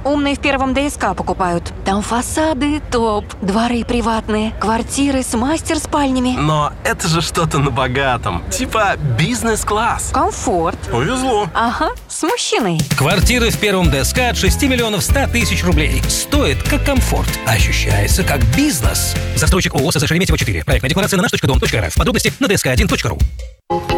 Умные в первом ДСК покупают. Там фасады топ, дворы приватные, квартиры с мастер-спальнями. Но это же что-то на богатом. Типа бизнес-класс. Комфорт. Повезло. Ага, с мужчиной. Квартиры в первом ДСК от 6 миллионов 100 тысяч рублей. Стоит как комфорт. Ощущается как бизнес. Застройщик ООО СЗ Шереметьево 4. Проектная декларация на наш.дом.рф. Подробности на dsk1.ru.